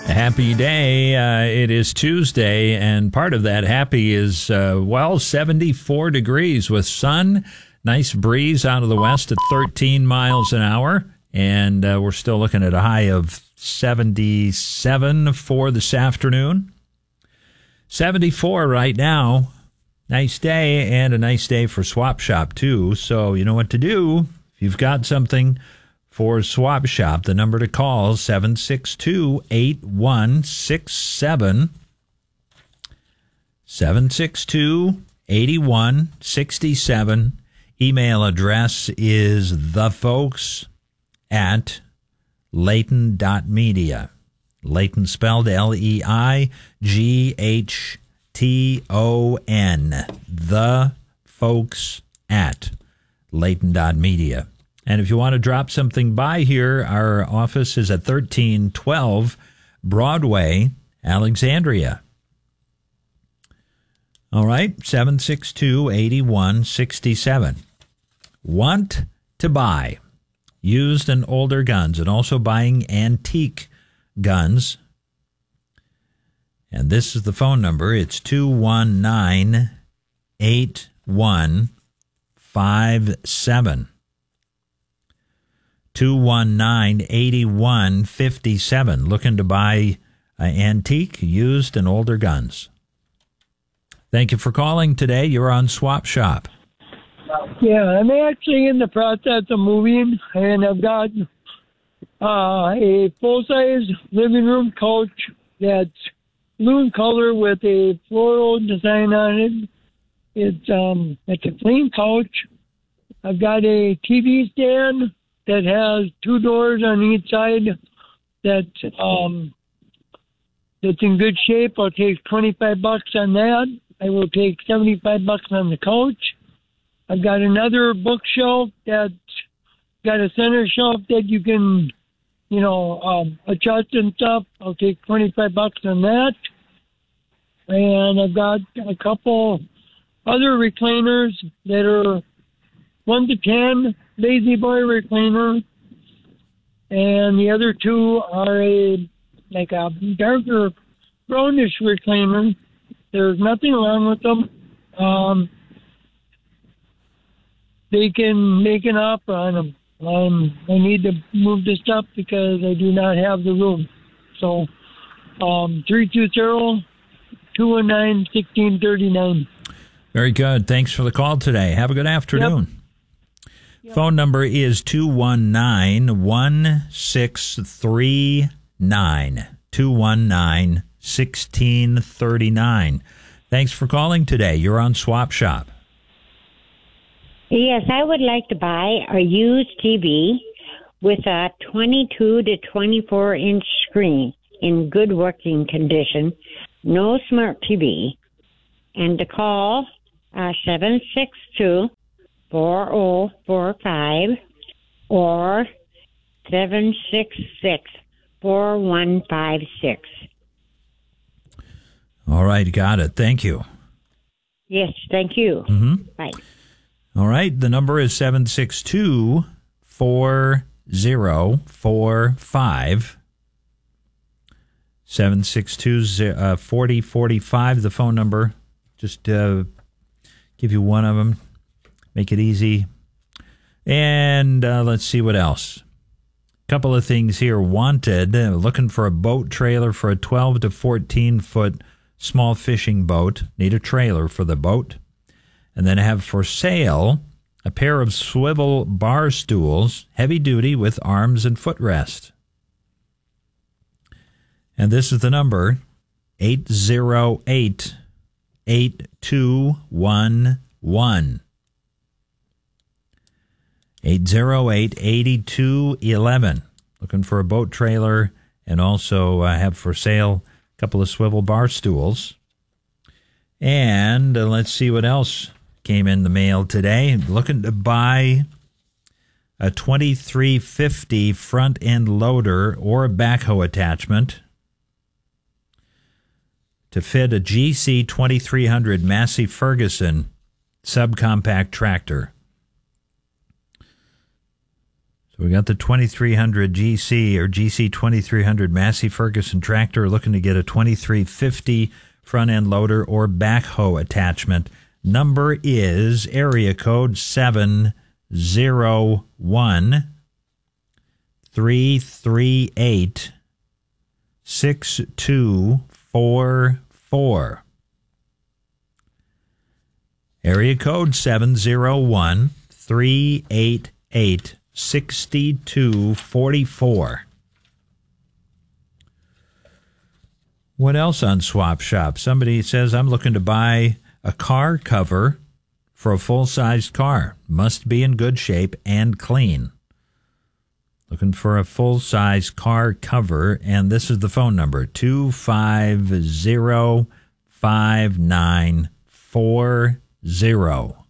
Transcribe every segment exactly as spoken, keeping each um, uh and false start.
Happy day. Uh, it is Tuesday, and part of that happy is, uh, well, seventy-four degrees with sun, nice breeze out of the west at thirteen miles an hour, and uh, we're still looking at a high of seventy-seven for this afternoon. seventy-four right now. Nice day, and a nice day for Swap Shop, too. So you know what to do. If you've got something for Swap Shop, the number to call, seven six two, eight one six seven. seven six two, eight one six seven. Email address is thefolks at Leighton dot media. Leighton spelled L E I G H T O N. The folks at Leighton dot media. And if you want to drop something by here, our office is at thirteen twelve Broadway, Alexandria. All right, seven six two, eight one six seven. Want to buy used and older guns, and also buying antique guns. And this is the phone number. It's two one nine, eight one five seven. two one nine, eight one five seven. Looking to buy uh, antique, used, and older guns. Thank you for calling today. You're on Swap Shop. Yeah, I'm actually in the process of moving, and I've got uh, a full-size living room couch that's blue in color with a floral design on it. It's um, it's a clean couch. I've got a T V stand that has two doors on each side that um, that's in good shape. I'll take twenty-five bucks on that. I will take seventy-five bucks on the couch. I've got another bookshelf that's got a center shelf that you can, you know, um, adjust and stuff. I'll take twenty-five bucks on that. And I've got a couple other recliners that are one to ten, Lazy Boy recliner. And the other two are a, like a darker brownish recliner. There's nothing wrong with them. Um, they can make an offer on them. Um, I need to move the stuff because I do not have the room. So, um, three two zero, two one nine, one six three nine. Very good. Thanks for the call today. Have a good afternoon. Yep. Yep. Phone number is two one nine, one six three nine. two one nine, one six three nine. Thanks for calling today. You're on Swap Shop. Yes, I would like to buy a used T V with a twenty-two to twenty-four inch screen in good working condition, no smart T V, and to call uh, seven six two, four zero four five or seven six six, four one five six. All right, got it. Thank you. Yes, thank you. Mm-hmm. Bye. All right, the number is seven six two, four zero four five. seven six two, four zero four five, the phone number. Just uh, give you one of them. Make it easy. And uh, let's see what else. Couple of things here. Wanted, uh, looking for a boat trailer for a twelve to fourteen foot small fishing boat. Need a trailer for the boat. And then have for sale a pair of swivel bar stools, heavy duty with arms and footrest. And this is the number, eight zero eight, eight two one one. eight zero eight, eight two one one. Looking for a boat trailer, and also uh, have for sale a couple of swivel bar stools. And uh, let's see what else came in the mail today. Looking to buy a twenty-three fifty front end loader or a backhoe attachment to fit a G C twenty-three hundred Massey Ferguson subcompact tractor. So we got the twenty-three hundred G C or G C twenty-three hundred Massey Ferguson tractor looking to get a twenty-three fifty front end loader or backhoe attachment. Number is area code seven zero one three three eight six two four four. Area code seven zero one three eight eight six two four four. What else on Swap Shop? Somebody says, I'm looking to buy a car cover for a full-sized car. Must be in good shape and clean. Looking for a full-size car cover, and this is the phone number, two five zero five nine four zero.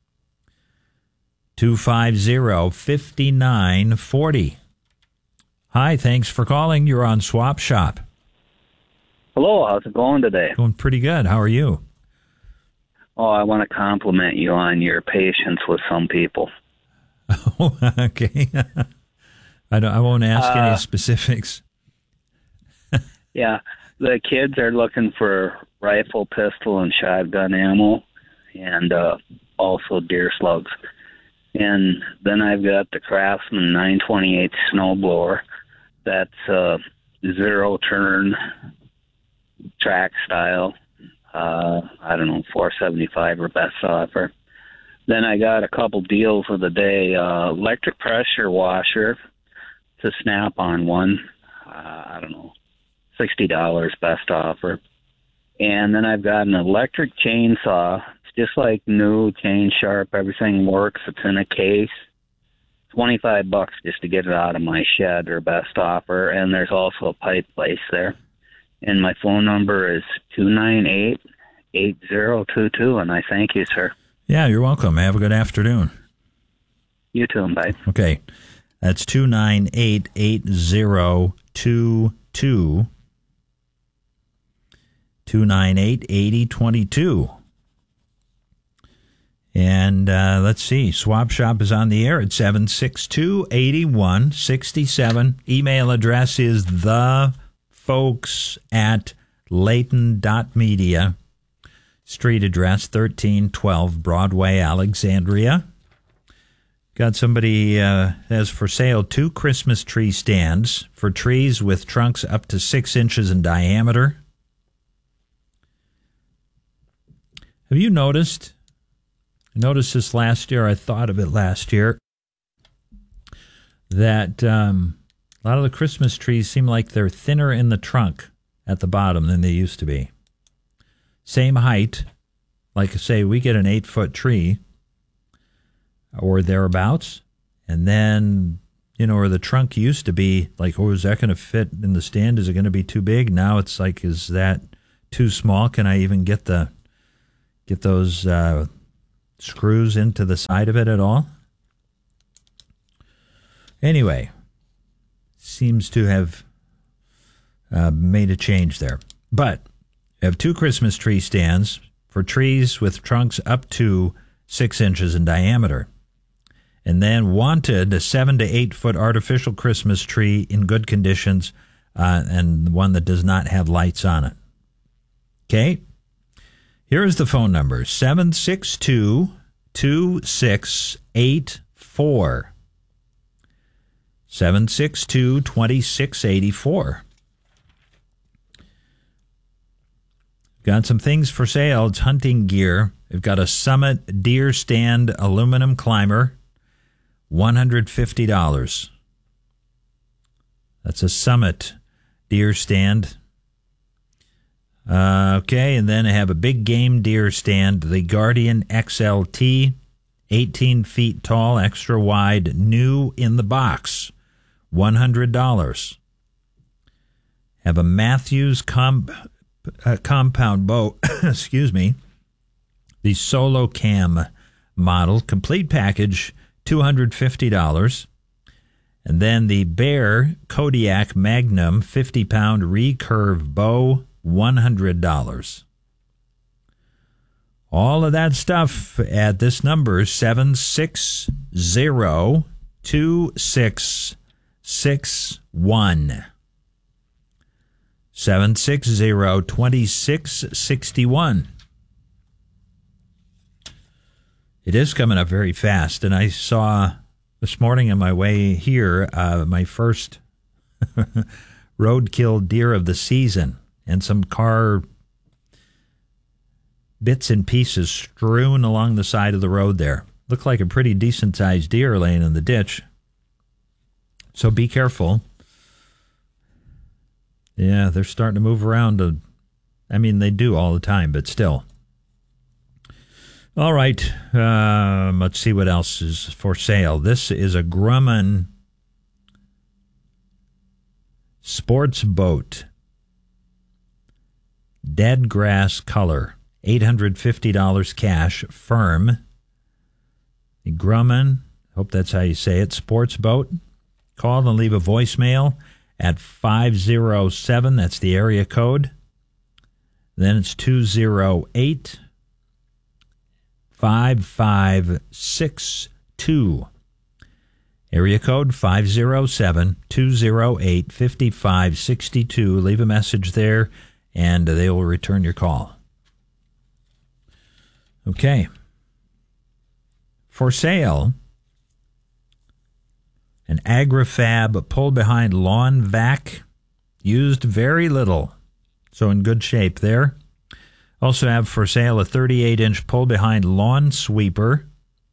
two five zero five nine four zero. Hi, thanks for calling. You're on Swap Shop. Hello, how's it going today? Going pretty good. How are you? Oh, I want to compliment you on your patience with some people. Oh, okay. I don't. I won't ask uh, any specifics. Yeah, the kids are looking for rifle, pistol, and shotgun ammo, and uh, also deer slugs. And then I've got the Craftsman nine twenty-eight snowblower. That's uh, zero turn track style. Uh, I don't know, four seventy-five or best offer. Then I got a couple deals of the day. Uh, electric pressure washer. It's a Snap-on one. Uh, I don't know, sixty dollars best offer. And then I've got an electric chainsaw. It's just like new, chain sharp. Everything works. It's in a case. twenty-five bucks just to get it out of my shed, or best offer. And there's also a pipe place there. And my phone number is two nine eight, eight zero two two, and I thank you, sir. Yeah, you're welcome. Have a good afternoon. You too, bye. Okay. That's two nine eight, eight zero two two. two nine eight, eight zero two two. And uh, let's see. Swap Shop is on the air at seven six two, eight one six seven. Email address is the folks at layton dot media. Street address thirteen twelve Broadway, Alexandria. Got somebody uh, has for sale two Christmas tree stands for trees with trunks up to six inches in diameter. Have you noticed? I noticed this last year. I thought of it last year. That um, a lot of the Christmas trees seem like they're thinner in the trunk at the bottom than they used to be. Same height. Like, say, we get an eight-foot tree or thereabouts, and then, you know, where the trunk used to be, like, oh, is that going to fit in the stand? Is it going to be too big? Now it's like, is that too small? Can I even get the get those uh, screws into the side of it at all? Anyway, seems to have uh, made a change there. But I have two Christmas tree stands for trees with trunks up to six inches in diameter. And then wanted a seven to eight foot artificial Christmas tree in good conditions, uh, and one that does not have lights on it. Okay? Here is the phone number, seven six two, two six eight four. seven six two, two six eight four. Got some things for sale. It's hunting gear. We've got a Summit Deer Stand aluminum climber, one hundred fifty dollars. That's a Summit Deer Stand. Uh, okay, and then I have a big game deer stand, the Guardian X L T, eighteen feet tall, extra wide, new in the box, one hundred dollars. Have a Matthews comp, uh, compound bow, excuse me, the Solo Cam model, complete package, two hundred fifty dollars. And then the Bear Kodiak Magnum fifty pound recurve bow, one hundred dollars. All of that stuff at this number, seven six zero, two six six one. seven six zero, two six six one. It is coming up very fast, and I saw this morning on my way here uh, my first roadkill deer of the season, and some car bits and pieces strewn along the side of the road there. Looked like a pretty decent-sized deer laying in the ditch. So be careful. Yeah, they're starting to move around. To, I mean, they do all the time, but still. All right, um, let's see what else is for sale. This is a Grumman sports boat. Dead grass color. eight hundred fifty dollars cash, firm. The Grumman, hope that's how you say it, sports boat. Call and leave a voicemail at five oh seven, that's the area code. Then it's two oh eight, five five six two. Area code five oh seven, two oh eight, five five six two. Leave a message there, and they will return your call. Okay. For sale, an AgriFab pull-behind lawn vac, used very little, so in good shape there. Also have for sale a thirty-eight inch pull-behind lawn sweeper,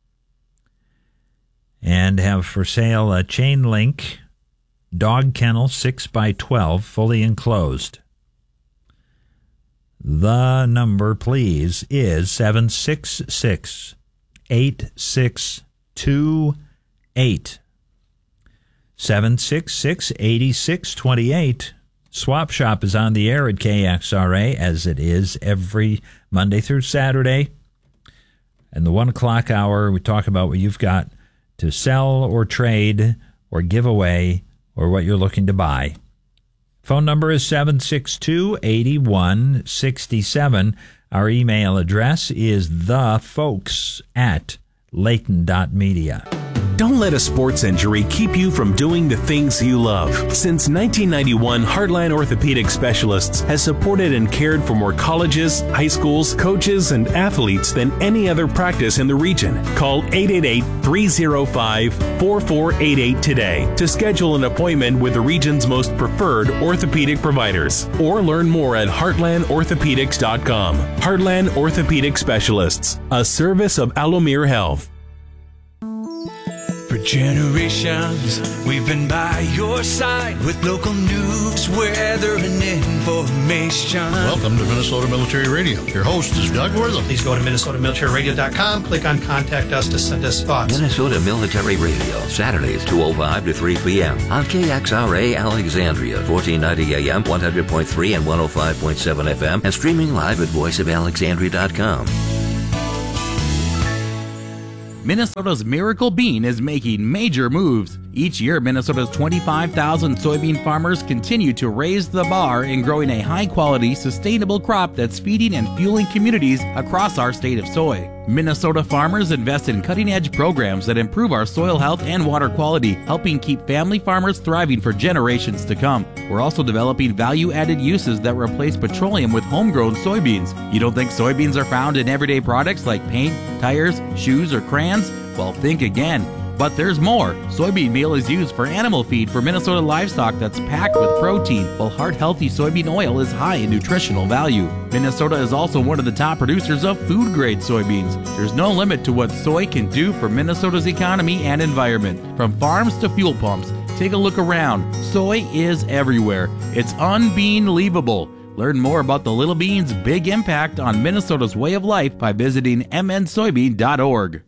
and have for sale a chain link dog kennel six by twelve, fully enclosed. The number, please, is seven six six, eight six two eight. seven six six, eight six two eight. Swap Shop is on the air at K X R A, as it is every Monday through Saturday. And the one o'clock hour, we talk about what you've got to sell or trade or give away or what you're looking to buy. Phone number is seven six two, eight one six seven. Our email address is thefolks at layton dot media. Don't let a sports injury keep you from doing the things you love. Since nineteen ninety-one, Heartland Orthopedic Specialists has supported and cared for more colleges, high schools, coaches, and athletes than any other practice in the region. Call eight eight eight, three oh five, four four eight eight today to schedule an appointment with the region's most preferred orthopedic providers. Or learn more at heartland orthopedics dot com. Heartland Orthopedic Specialists, a service of Alomir Health. For generations, we've been by your side with local news, weather, and information. Welcome to Minnesota Military Radio. Your host is Doug Wortham. Please go to minnesota military radio dot com, click on Contact Us to send us thoughts. Minnesota Military Radio, Saturdays, two oh five to three p.m. on K X R A Alexandria, fourteen ninety A M, one hundred point three and one oh five point seven F M, and streaming live at voice of alexandria dot com. Minnesota's Miracle Bean is making major moves. Each year, Minnesota's twenty-five thousand soybean farmers continue to raise the bar in growing a high-quality, sustainable crop that's feeding and fueling communities across our state of soy. Minnesota farmers invest in cutting-edge programs that improve our soil health and water quality, helping keep family farmers thriving for generations to come. We're also developing value-added uses that replace petroleum with homegrown soybeans. You don't think soybeans are found in everyday products like paint, tires, shoes, or crayons? Well, think again. But there's more. Soybean meal is used for animal feed for Minnesota livestock that's packed with protein, while heart-healthy soybean oil is high in nutritional value. Minnesota is also one of the top producers of food-grade soybeans. There's no limit to what soy can do for Minnesota's economy and environment. From farms to fuel pumps, take a look around. Soy is everywhere. It's unbeanleavable. Learn more about the Little Bean's big impact on Minnesota's way of life by visiting m n soybean dot org.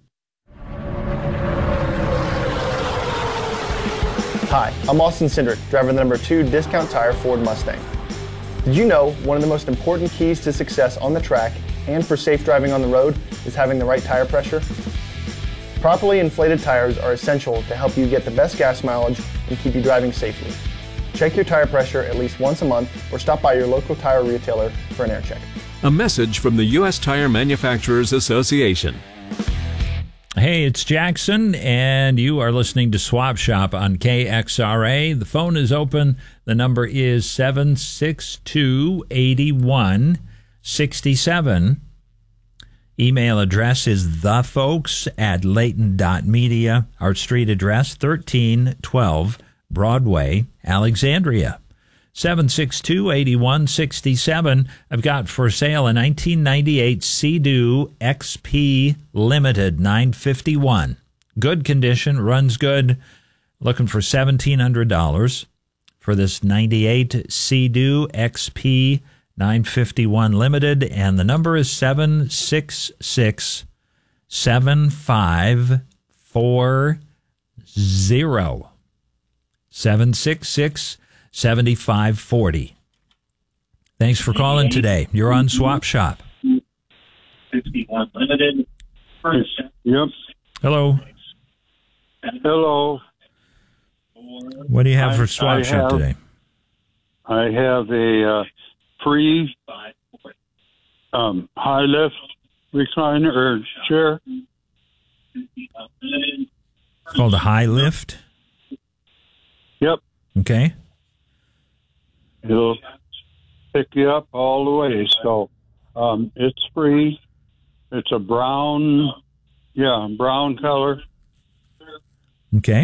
Hi, I'm Austin Cindric, driver of the number two Discount Tire Ford Mustang. Did you know one of the most important keys to success on the track and for safe driving on the road is having the right tire pressure? Properly inflated tires are essential to help you get the best gas mileage and keep you driving safely. Check your tire pressure at least once a month or stop by your local tire retailer for an air check. A message from the U S Tire Manufacturers Association. Hey, it's Jackson, and you are listening to Swap Shop on K X R A. The phone is open. The number is seven six two, eight one six seven. Email address is thefolks at layton dot media. Our street address, thirteen twelve Broadway, Alexandria. seven six two, eight one six seven. I've got for sale a nineteen ninety-eight Sea-Doo X P Limited nine fifty-one. Good condition, runs good. Looking for seventeen hundred dollars for this ninety-eight Sea-Doo X P nine fifty-one Limited, and the number is seven six six, seven five four zero. seven six six, seven five four zero. Thanks for calling today. You're on Swap Shop. fifty-one Limited. Yep. Hello. Hello. What do you have for I- Swap I Shop have- today? I have a uh, free um, high lift recliner or chair. Called a High Lift? Yep. Okay. It'll pick you up all the way. So um, it's free. It's a brown, yeah, brown color. Okay.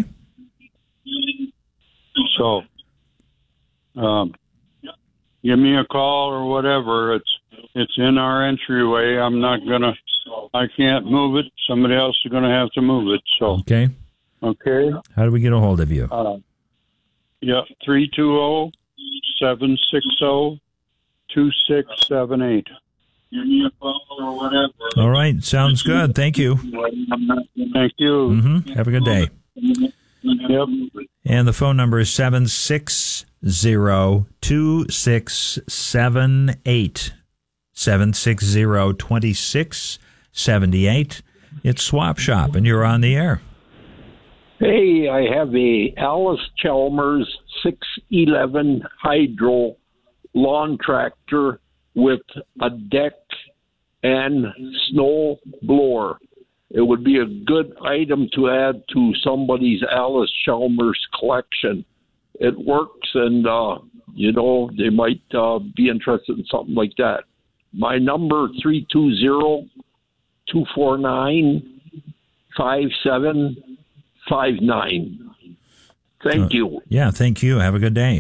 So um, give me a call or whatever. It's it's in our entryway. I'm not gonna. I can't move it. Somebody else is gonna have to move it. So Okay. okay. How do we get a hold of you? Uh, yeah, three two zero seven six zero two six seven eight. Give me a call or whatever. All right. Sounds good. Thank you. Thank you. Mm-hmm. Have a good day. Yep. And the phone number is seven six zero, two six seven eight. seven six zero, two six seven eight. It's Swap Shop, and you're on the air. Hey, I have a Alice Chalmers six eleven Hydro lawn tractor with a deck and snow blower. It would be a good item to add to somebody's Alice Chalmers collection. It works, and, uh, you know, they might uh, be interested in something like that. My number, three two zero, two four nine, five seven five nine. Thank Uh, you. Yeah, thank you. Have a good day.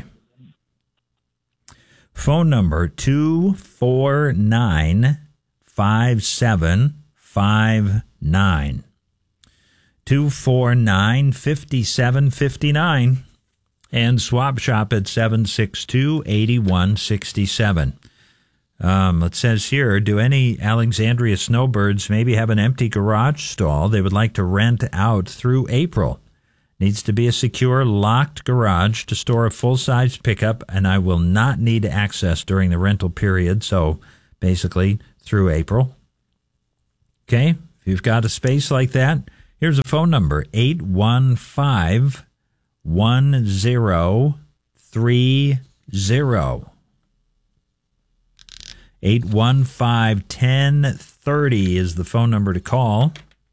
Phone number two four nine, five seven five nine. two four nine, five seven five nine. And Swap Shop at seven six two, eight one six seven. Um, it says here, do any Alexandria snowbirds maybe have an empty garage stall they would like to rent out through April? Needs to be a secure, locked garage to store a full-size pickup, and I will not need access during the rental period, so basically through April. Okay, if you've got a space like that, here's a phone number, eight one five, one zero three zero. eight one five, one zero three zero is the phone number to call.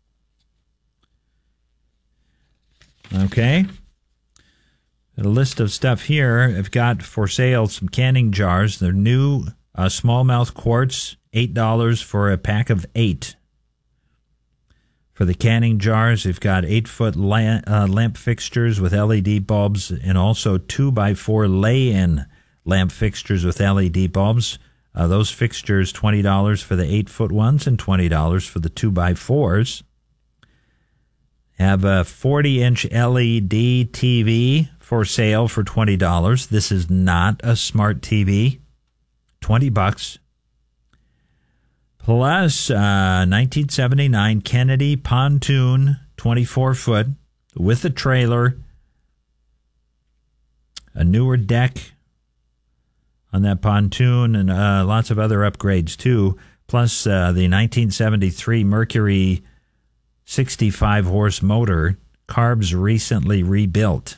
Okay. A list of stuff here. I've got for sale some canning jars. They're new uh, smallmouth quartz, eight dollars for a pack of eight. For the canning jars, we've got eight-foot la- uh, lamp fixtures with L E D bulbs and also two by four lay-in lamp fixtures with L E D bulbs. Uh, those fixtures, twenty dollars for the eight-foot ones and twenty dollars for the two by fours. Have a forty-inch L E D T V for sale for twenty dollars. This is not a smart T V. twenty bucks. Plus, uh, nineteen seventy-nine Kennedy pontoon, twenty-four foot, with a trailer, a newer deck on that pontoon, and uh, lots of other upgrades, too. Plus, uh, the nineteen seventy-three Mercury sixty-five horse motor, carbs recently rebuilt.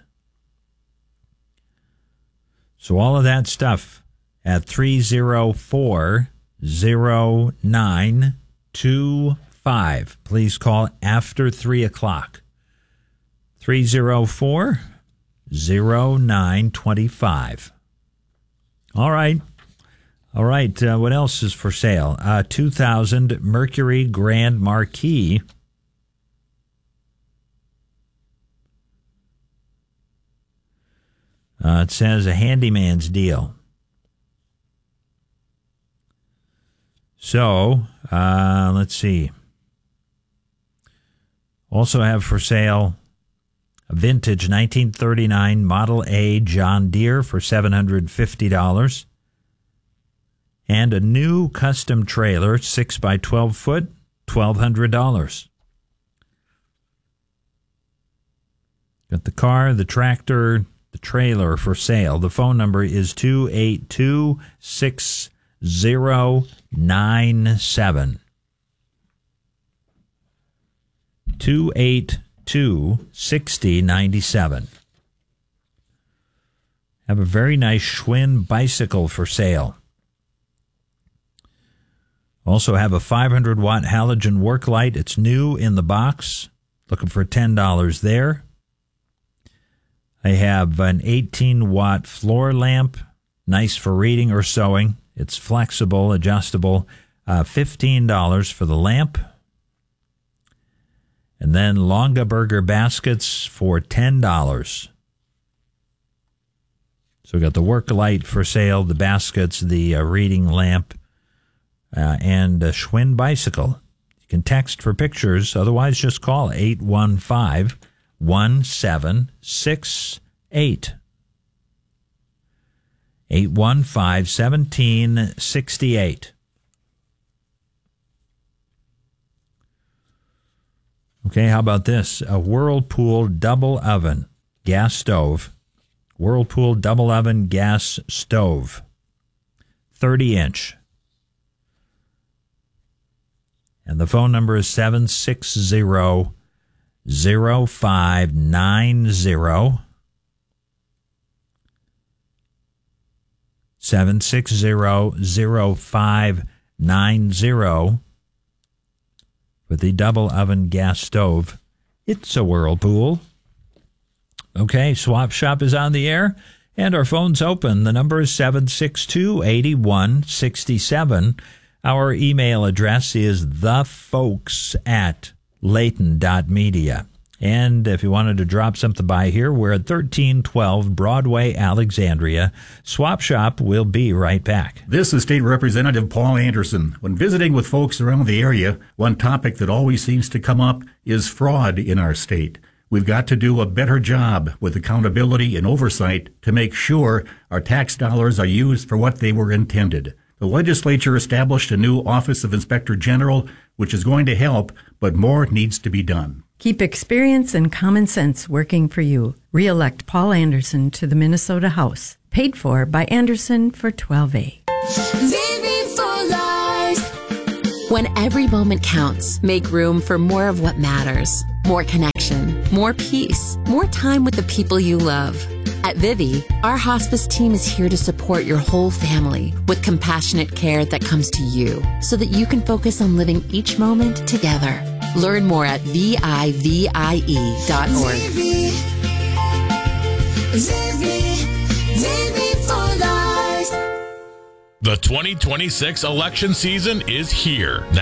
So all of that stuff at three oh four, oh nine, two five. Please call after three o'clock. three oh four, oh nine two five. All right. All right. Uh, what else is for sale? Uh, two thousand Mercury Grand Marquis. Uh, it says a handyman's deal. So, uh, let's see. Also have for sale a vintage nineteen thirty-nine Model A John Deere for seven hundred fifty dollars. And a new custom trailer, six by twelve foot, twelve hundred dollars. Got the car, the tractor, the trailer for sale. The phone number is two eight two, six zero nine seven. two eight two, six zero nine seven. Have a very nice Schwinn bicycle for sale. Also have a five hundred watt halogen work light. It's new in the box. Looking for ten dollars there. I have an eighteen watt floor lamp. Nice for reading or sewing. It's flexible, adjustable. Uh, fifteen dollars for the lamp. And then Longa Burger baskets for ten dollars. So we got the work light for sale, the baskets, the uh, reading lamp, uh, and a Schwinn bicycle. You can text for pictures. Otherwise, just call eight one five, one seven six eight. eight one five, one seven six eight. Okay, how about this? A Whirlpool double oven gas stove. Whirlpool double oven gas stove. thirty inch. And the phone number is seven six zero, zero five nine zero. seven six zero, zero five nine zero. For the double oven gas stove. It's a Whirlpool. Okay, Swap Shop is on the air, and our phone's open. The number is seven six two, eight one six seven. Our email address is thefolks at layton dot media. And if you wanted to drop something by here, we're at thirteen twelve Broadway, Alexandria. Swap Shop will be right back. This is State Representative Paul Anderson. When visiting with folks around the area, one topic that always seems to come up is fraud in our state. We've got to do a better job with accountability and oversight to make sure our tax dollars are used for what they were intended. The legislature established a new Office of Inspector General, which is going to help, but more needs to be done. Keep experience and common sense working for you. Re-elect Paul Anderson to the Minnesota House. Paid for by Anderson for twelve A. When every moment counts, make room for more of what matters. More connection, more peace, more time with the people you love. At Vivi, our hospice team is here to support your whole family with compassionate care that comes to you so that you can focus on living each moment together. Learn more at V I V I E dot org. Vivi, Vivi, Vivi for life. The twenty twenty-six election season is here.